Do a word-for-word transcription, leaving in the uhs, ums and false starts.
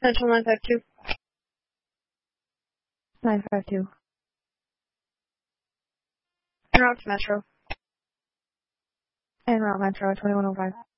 Central nine five two. nine five two. En route to Metro. En route Metro twenty-one oh five.